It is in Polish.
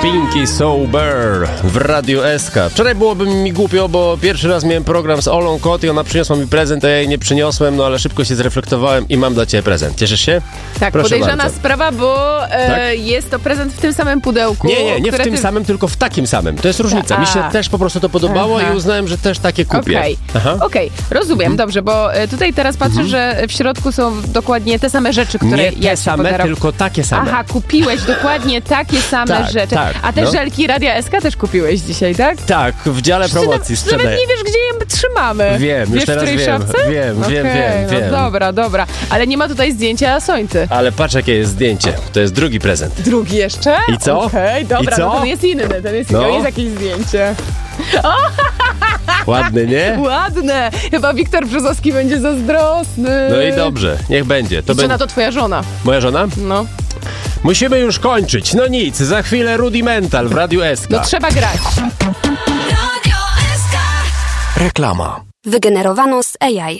Pinky Sober w Radiu SK. Wczoraj byłoby mi głupio, bo pierwszy raz miałem program z Olą Kot i ona przyniosła mi prezent, a ja jej nie przyniosłem, no ale szybko się zreflektowałem i mam dla ciebie prezent. Cieszysz się? Tak, proszę podejrzana bardzo. sprawa, bo jest to prezent w tym samym pudełku. Nie w tym samym, tylko w takim samym. To jest różnica. Mi się też po prostu to podobało i uznałem, że też takie kupię. Okej, rozumiem, dobrze, bo tutaj teraz patrzę, że w środku są dokładnie te same rzeczy, które nie ja te same, tylko takie same. Aha, kupiłeś dokładnie takie same rzeczy. Tak, a te żelki Radia SK też kupiłeś dzisiaj, tak? Tak, w dziale promocji sprzedaję. Nawet nie wiesz, gdzie je trzymamy. Wiem, już teraz wiem. Szafce? Wiem. No dobra. Ale nie ma tutaj zdjęcia Sońcy. Ale patrz, jakie jest zdjęcie. To jest drugi prezent. Drugi jeszcze? I co? Okej, dobra, I co? No ten jest inny, to jest jakieś zdjęcie. Ładny, nie? Ładne! Chyba Wiktor Brzozowski będzie zazdrosny. No i dobrze, niech będzie. To na to twoja żona. Moja żona? No. Musimy już kończyć. No nic, za chwilę Rudimental w Radiu SK. No trzeba grać. Radio SK. Reklama. Wygenerowano z AI.